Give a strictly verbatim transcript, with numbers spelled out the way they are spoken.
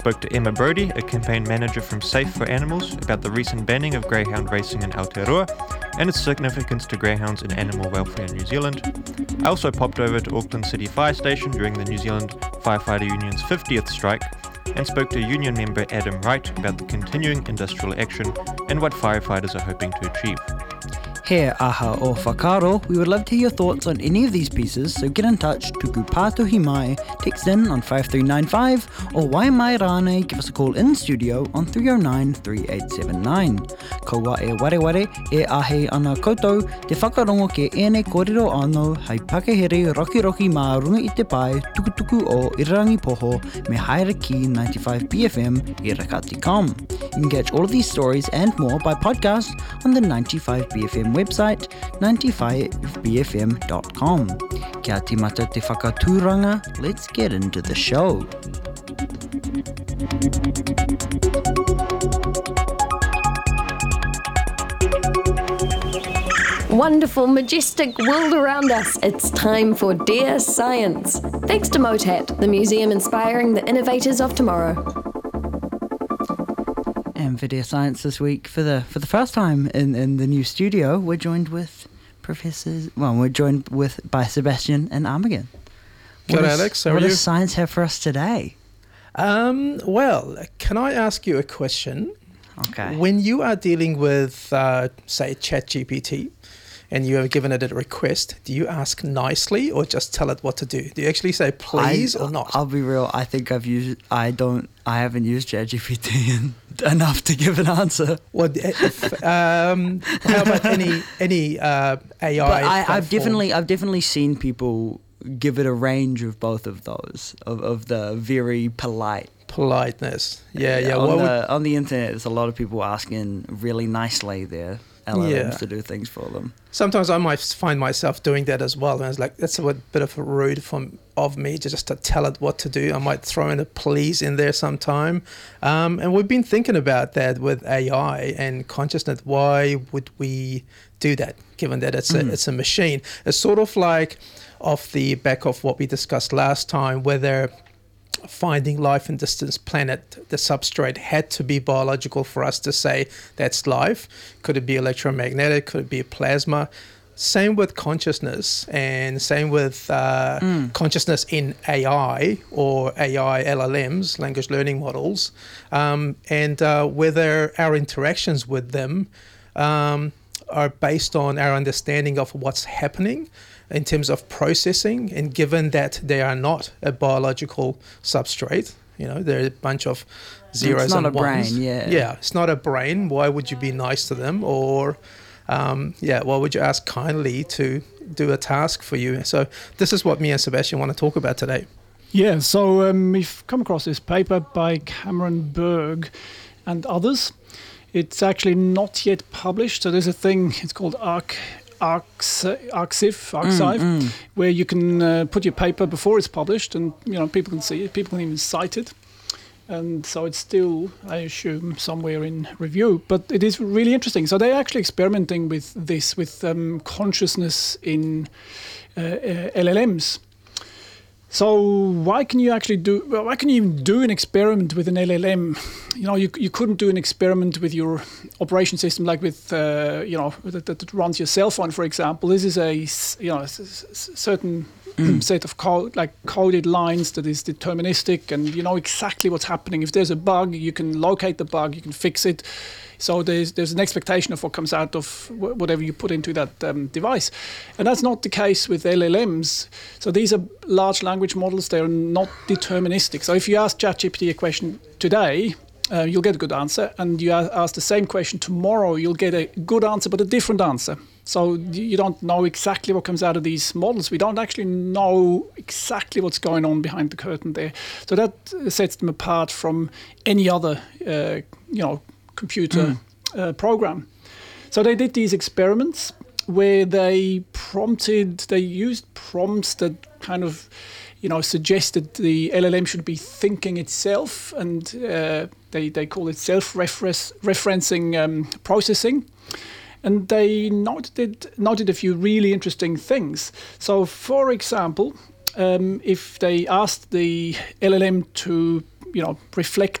spoke to Emma Brodie, a campaign manager from Safe for Animals, about the recent banning of greyhound racing in Aotearoa and its significance to greyhounds and animal welfare in New Zealand. I also popped over to Auckland City Fire Station during the New Zealand Firefighter Union's fiftieth strike and spoke to union member Adam Wright about the continuing industrial action and what firefighters are hoping to achieve. He aha o whakaro, we would love to hear your thoughts on any of these pieces, so get in touch to Kupatohi Mai, text in on five three nine five, or Wai Mai Rane, give us a call in studio on three oh nine, three eight seven nine. Kaua e ware ware, e ahe ana koutou, te whakarongo ke ene kōrero anō, hei pakehere roki roki mā runga i te pai, tukutuku o Irirangi Poho, me haere ki ninety-five B F M, i rakati dot com. You can catch all of these stories and more by podcast on the ninety-five B F M website, ninety-five b f m dot com. Kia timata te whakatūranga, let's get into the show. Wonderful, majestic world around us. It's time for Dear Science. Thanks to MOTAT, the museum inspiring the innovators of tomorrow. And for Dear Science this week, for the for the first time in, in the new studio, we're joined with professors. Well, we're joined with by Sebastian and Armageddon. Good, Alex. How are what you? does science have for us today? Um, well, can I ask you a question? Okay. When you are dealing with, uh, say, ChatGPT, and you have given it a request, do you ask nicely or just tell it what to do? Do you actually say please I, or not? I'll be real. I think I've used. I don't. I haven't used ChatGPT enough to give an answer. Well, if, um, how about any any uh, A I? But I, I've platform? definitely, I've definitely seen people give it a range of both of those, of of the very polite. Politeness. Yeah, yeah. On What the would, on the internet, there's a lot of people asking really nicely their L L Ms Yeah. to do things for them. sometimes I might find myself doing that as well. And it's like, that's a bit of a rude from of me to just to tell it what to do. I might throw in a please in there sometime. Um, and we've been thinking about that with A I and consciousness. Why would we do that, given that it's, mm. a, it's a machine? It's sort of like off the back of what we discussed last time, whether finding life in distant planet, the substrate had to be biological for us to say that's life. Could it be electromagnetic? Could it be plasma? Same with consciousness, and same with uh, mm. consciousness in A I or A I L L Ms, language learning models, um, and uh, whether our interactions with them um, are based on our understanding of what's happening in terms of processing, and given that they are not a biological substrate, you know, they're a bunch of zeros it's not and a ones. brain, yeah. Yeah, it's not a brain. Why would you be nice to them? Or, um, yeah, why would you ask kindly to do a task for you? So this is what me and Sebastian want to talk about today. Yeah, so um, we've come across this paper by Cameron Berg and others. It's actually not yet published. So there's a thing, it's called ARC. Arx, Arxiv, Arxiv, mm, mm. where you can uh, put your paper before it's published, and you know people can see it, people can even cite it, and so it's still, I assume, somewhere in review. But it is really interesting. So they're actually experimenting with this, with um, consciousness in uh, uh, L L Ms. So why can you actually do? Well, why can you even do an experiment with an L L M? You know, you you couldn't do an experiment with your operation system, like with uh, you know that, that runs your cell phone, for example. This is a you know a certain mm. set of code, like coded lines that is deterministic, and you know exactly what's happening. If there's a bug, you can locate the bug, you can fix it. So there's there's an expectation of what comes out of wh- whatever you put into that um, device. And that's not the case with L L Ms. So these are large language models. They're not deterministic. So if you ask ChatGPT a question today, uh, you'll get a good answer. And you ask the same question tomorrow, you'll get a good answer, but a different answer. So you don't know exactly what comes out of these models. We don't actually know exactly what's going on behind the curtain there. So that sets them apart from any other, uh, you know, computer mm. uh, program. So they did these experiments where they prompted, they used prompts that kind of, you know, suggested the L L M should be thinking itself, and uh, they, they call it self-referencing um, processing. And they noted, noted a few really interesting things. So, for example, um, if they asked the L L M to you know, reflect